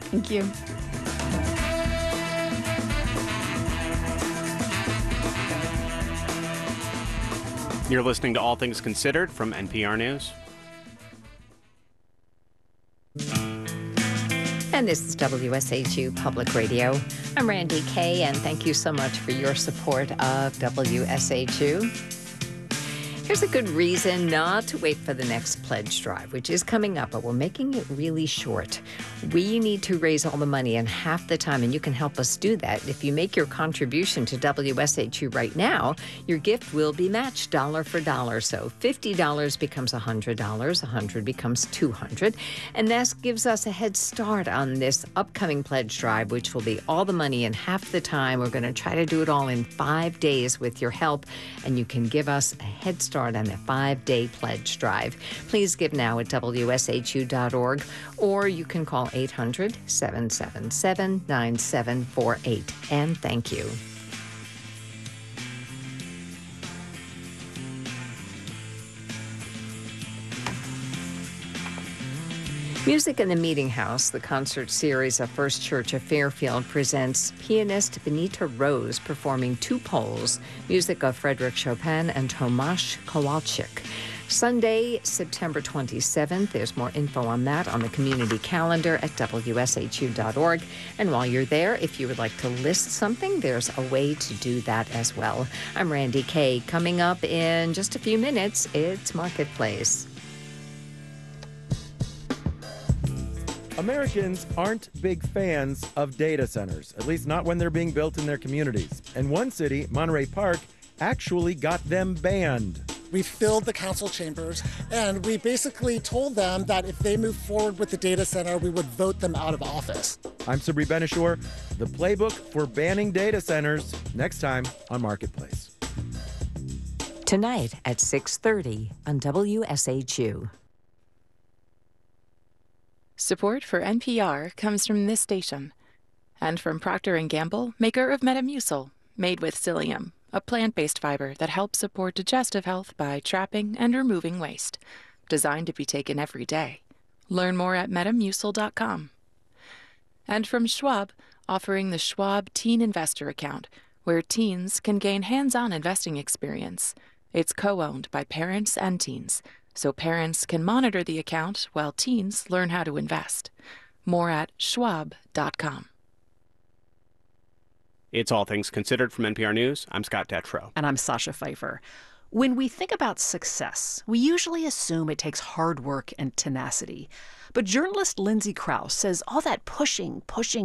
Thank you. You're listening to All Things Considered from NPR News. And this is WSHU Public Radio. I'm Randy Kay, and thank you so much for your support of WSHU. Here's a good reason not to wait for the next pledge drive, which is coming up, but we're making it really short. We need to raise all the money in half the time, and you can help us do that. If you make your contribution to WSHU right now, your gift will be matched dollar for dollar. So $50 becomes $100, $100 becomes $200, and that gives us a head start on this upcoming pledge drive, which will be all the money in half the time. We're going to try to do it all in 5 days with your help, and you can give us a head start on the 5-day pledge drive. Please give now at WSHU.org, or you can call 800-777-9748. And thank you. Music in the Meeting House, the concert series of First Church of Fairfield, presents pianist Benita Rose performing two poles, music of Frédéric Chopin and Tomasz Kowalczyk. Sunday, September 27th. There's more info on that on the community calendar at WSHU.org. And while you're there, if you would like to list something, there's a way to do that as well. I'm Randy Kay. Coming up in just a few minutes, it's Marketplace. Americans aren't big fans of data centers, at least not when they're being built in their communities. And one city, Monterey Park, actually got them banned. We filled the council chambers, and we basically told them that if they move forward with the data center, we would vote them out of office. I'm Sabri Benishore. The playbook for banning data centers, next time on Marketplace. Tonight at 6:30 on WSHU. Support for NPR comes from this station and from Procter & Gamble, maker of Metamucil, made with psyllium, a plant-based fiber that helps support digestive health by trapping and removing waste, designed to be taken every day. Learn more at metamucil.com. And from Schwab, offering the Schwab Teen Investor Account, where teens can gain hands-on investing experience. It's co-owned by parents and teens, so parents can monitor the account while teens learn how to invest. More at schwab.com. It's All Things Considered from NPR News. I'm Scott Detrow. And I'm Sasha Pfeiffer. When we think about success, we usually assume it takes hard work and tenacity. But journalist Lindsay Krause says all that pushing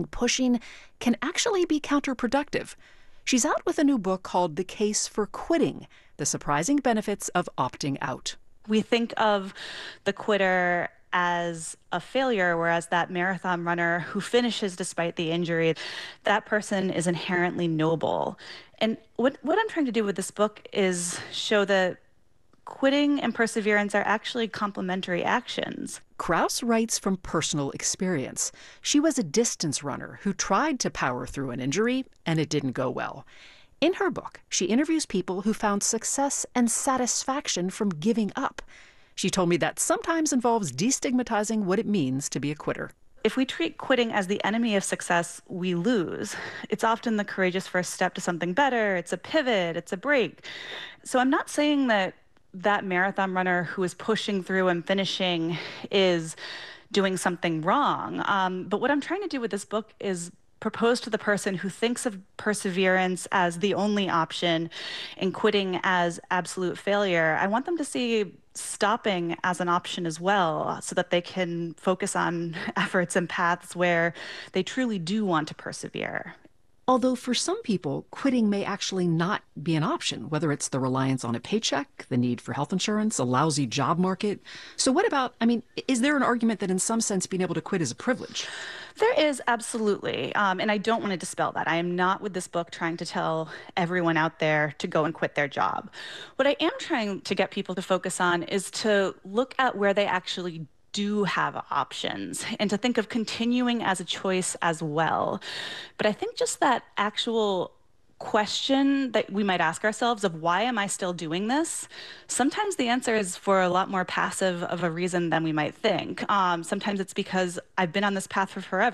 can actually be counterproductive. She's out with a new book called The Case for Quitting: The Surprising Benefits of Opting Out. We think of the quitter as a failure, whereas that marathon runner who finishes despite the injury, that person is inherently noble. And what I'm trying to do with this book is show that quitting and perseverance are actually complementary actions. Krause writes from personal experience. She was a distance runner who tried to power through an injury, and it didn't go well. In her book, she interviews people who found success and satisfaction from giving up. She told me that sometimes involves destigmatizing what it means to be a quitter. If we treat quitting as the enemy of success, we lose. It's often the courageous first step to something better. It's a pivot. It's a break. So I'm not saying that marathon runner who is pushing through and finishing is doing something wrong. But what I'm trying to do with this book is propose to the person who thinks of perseverance as the only option and quitting as absolute failure. I want them to see stopping as an option as well, so that they can focus on efforts and paths where they truly do want to persevere. Although for some people, quitting may actually not be an option, whether it's the reliance on a paycheck, the need for health insurance, a lousy job market. So what about, is there an argument that in some sense being able to quit is a privilege? There is, absolutely. And I don't want to dispel that. I am not with this book trying to tell everyone out there to go and quit their job. What I am trying to get people to focus on is to look at where they actually do have options and to think of continuing as a choice as well. But I think just that actual question that we might ask ourselves of why am I still doing this? Sometimes the answer is for a lot more passive of a reason than we might think. Sometimes it's because I've been on this path for forever.